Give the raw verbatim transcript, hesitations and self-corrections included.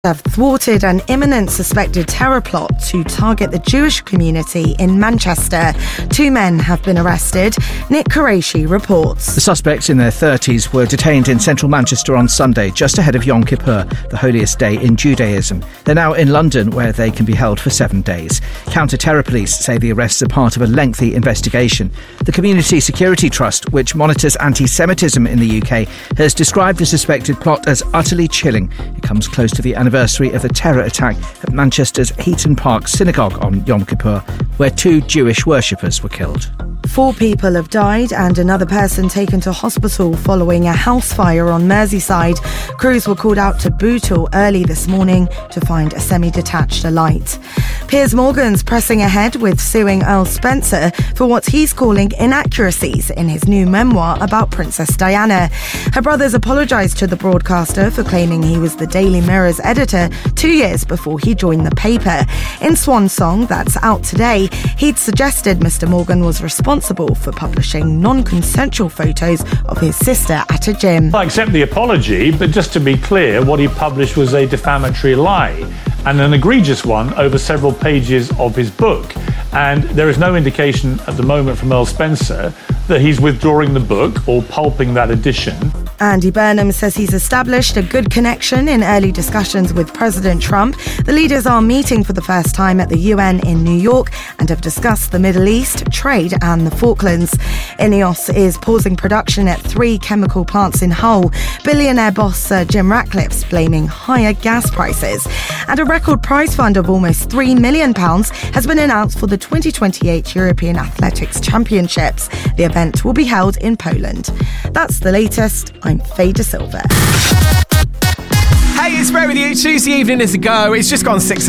have thwarted an imminent suspected terror plot to target the Jewish community in Manchester. Two men have been arrested. Nick Qureshi reports. The suspects in their thirties were detained in central Manchester on Sunday, just ahead of Yom Kippur, the holiest day in Judaism. They're now in London, where they can be held for seven days. Counter-terror police say the arrests are part of a lengthy investigation. The Community Security Trust, which monitors anti-Semitism in the U K, has described the suspected plot as utterly chilling. It comes close to the anniversary of the terror attack at Manchester's Heaton Park Synagogue on Yom Kippur, where two Jewish worshippers were killed. Four people have died and another person taken to hospital following a house fire on Merseyside. Crews were called out to Bootle early this morning to find a semi-detached alight. Piers Morgan's pressing ahead with suing Earl Spencer for what he's calling inaccuracies in his new memoir about Princess Diana. Her brothers apologised to the broadcaster for claiming he was the Daily Mirror's editor two years before he joined the paper. In Swan Song, that's out today, he'd suggested Mister Morgan was responsible for publishing non-consensual photos of his sister at a gym. I accept the apology, but just to be clear, what he published was a defamatory lie, and an egregious one over several pages of his book. And there is no indication at the moment from Earl Spencer that he's withdrawing the book or pulping that edition. Andy Burnham says he's established a good connection in early discussions with President Trump. The leaders are meeting for the first time at the U N in New York and have discussed the Middle East, trade and the Falklands. INEOS is pausing production at three chemical plants in Hull. Billionaire boss Sir Jim Ratcliffe's blaming higher gas prices. And a record prize fund of almost three million pounds has been announced for the twenty twenty-eight European Athletics Championships. The event will be held in Poland. That's the latest. I'm Faye De Silva. Hey, it's Ray with you. Tuesday evening is a go. It's just gone six